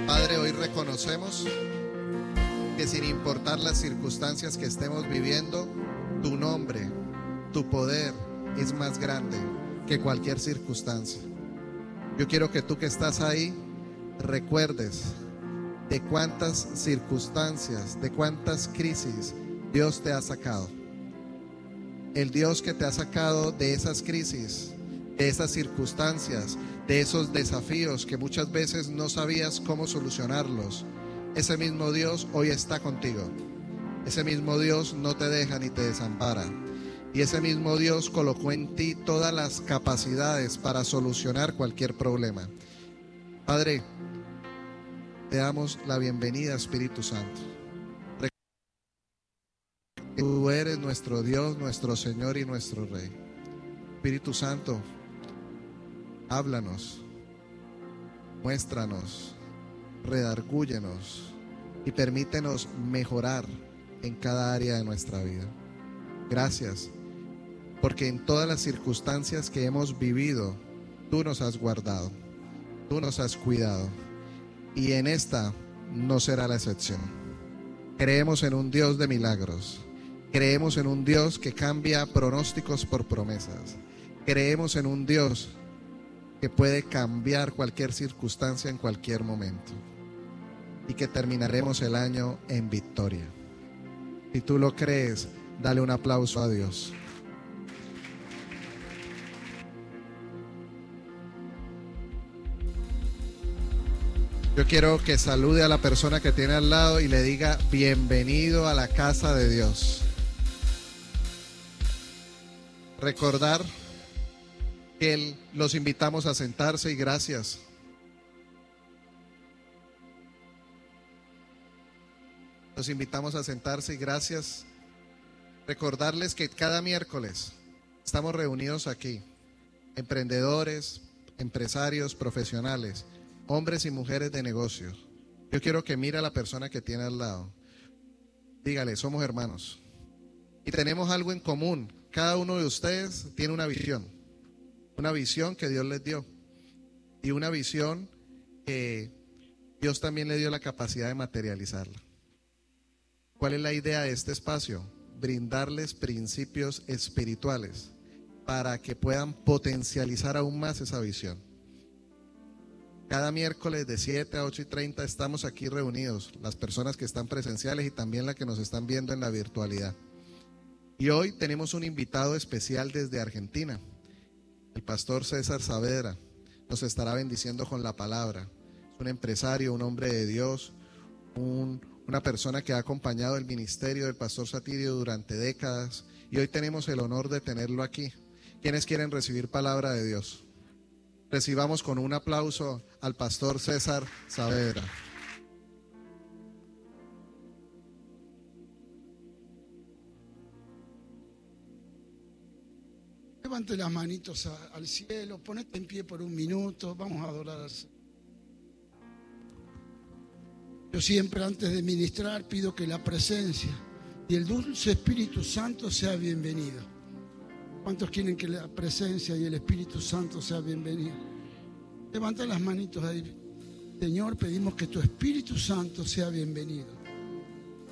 Padre, hoy reconocemos que sin importar las circunstancias que estemos viviendo, tu nombre, tu poder es más grande que cualquier circunstancia. Yo quiero que tú que estás ahí recuerdes de cuántas circunstancias, de cuántas crisis Dios te ha sacado. El Dios que te ha sacado de esas crisis, de esas circunstancias, de esos desafíos que muchas veces no sabías cómo solucionarlos. Ese mismo Dios hoy está contigo. Ese mismo Dios no te deja ni te desampara. Y ese mismo Dios colocó en ti todas las capacidades para solucionar cualquier problema. Padre, te damos la bienvenida, Espíritu Santo. Tú eres nuestro Dios, nuestro Señor y nuestro Rey. Espíritu Santo, háblanos, muéstranos, redargúyenos y permítenos mejorar en cada área de nuestra vida. Gracias, porque en todas las circunstancias que hemos vivido, tú nos has guardado, tú nos has cuidado, y en esta no será la excepción. Creemos en un Dios de milagros. Creemos en un Dios que cambia pronósticos por promesas. Creemos en un Dios que puede cambiar cualquier circunstancia en cualquier momento. Y que terminaremos el año en victoria. Si tú lo crees, dale un aplauso a Dios. Yo quiero que salude a la persona que tiene al lado y le diga: bienvenido a la casa de Dios. Recordar que los invitamos a sentarse y gracias. Los invitamos a sentarse y gracias. Recordarles que cada miércoles estamos reunidos aquí, emprendedores, empresarios, profesionales, hombres y mujeres de negocios. Yo quiero que mire a la persona que tiene al lado. Dígale: somos hermanos y tenemos algo en común. Cada uno de ustedes tiene una visión que Dios les dio, y una visión que Dios también le dio la capacidad de materializarla. ¿Cuál es la idea de este espacio? Brindarles principios espirituales para que puedan potencializar aún más esa visión. Cada miércoles de 7 a 8:30 estamos aquí reunidos, las personas que están presenciales y también las que nos están viendo en la virtualidad. Y hoy tenemos un invitado especial desde Argentina. El pastor César Saavedra nos estará bendiciendo con la palabra. Es un empresario, un hombre de Dios, una persona que ha acompañado el ministerio del pastor Satirio durante décadas. Y hoy tenemos el honor de tenerlo aquí. ¿Quiénes quieren recibir palabra de Dios? Recibamos con un aplauso al pastor César Saavedra. Levante las manitos al cielo, ponete en pie por un minuto, vamos a adorar al Señor. Yo siempre, antes de ministrar, pido que la presencia y el dulce Espíritu Santo sea bienvenido. ¿Cuántos quieren que la presencia y el Espíritu Santo sea bienvenido? Levanta las manitos ahí. Señor, pedimos que tu Espíritu Santo sea bienvenido.